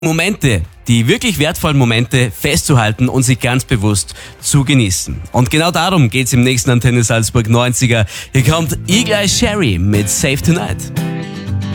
Momente, die wirklich wertvollen Momente festzuhalten und sich ganz bewusst zu genießen. Und genau darum geht's im nächsten Antenne Salzburg 90er. Hier kommt Eagle Eye Cherry mit Save Tonight.